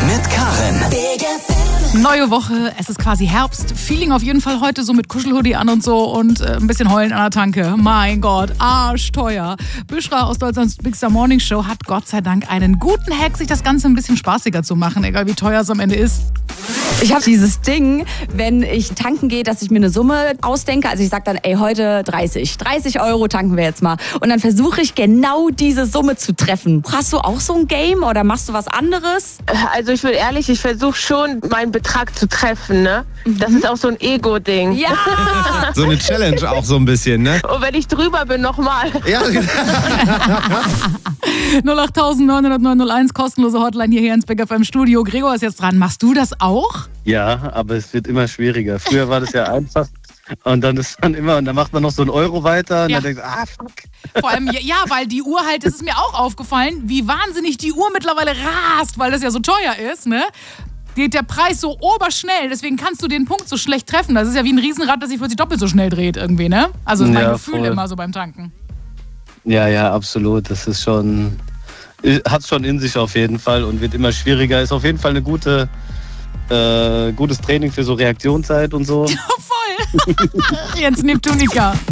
mit Karin. Neue Woche, es ist quasi Herbst. Feeling auf jeden Fall heute so mit Kuschelhoodie an und so und ein bisschen heulen an der Tanke. Mein Gott, arschteuer. Büschra aus Deutschlands Big Star Morning Show hat Gott sei Dank einen guten Hack, sich das Ganze ein bisschen spaßiger zu machen, egal wie teuer es am Ende ist. Ich habe dieses Ding, wenn ich tanken gehe, dass ich mir eine Summe ausdenke. Also ich sage dann, heute 30 € tanken wir jetzt mal. Und dann versuche ich genau diese Summe zu treffen. Hast du auch so ein Game oder machst du was anderes? Also ich bin ehrlich, ich versuche schon, meinen Betrag zu treffen, ne? Das ist auch so ein Ego-Ding. Ja! So eine Challenge auch so ein bisschen, ne? Und wenn ich drüber bin, nochmal. Ja. 08901 kostenlose Hotline hierher ins Big FM Studio. Gregor ist jetzt dran. Machst du das auch? Ja, aber es wird immer schwieriger. Früher war das ja einfach. Und dann macht man noch so einen Euro weiter und Ja. dann denkt fuck. Vor allem, ja, weil die Uhr halt, das ist mir auch aufgefallen, wie wahnsinnig die Uhr mittlerweile rast, weil das ja so teuer ist, ne? Geht der Preis so oberschnell, deswegen kannst du den Punkt so schlecht treffen. Das ist ja wie ein Riesenrad, das sich plötzlich doppelt so schnell dreht irgendwie, ne? Also ist mein Gefühl voll. immer so beim Tanken. Ja, absolut. Das ist hat schon in sich auf jeden Fall und wird immer schwieriger. Ist auf jeden Fall eine gutes Training für so Reaktionszeit und so. Voll. Jens Neptunica.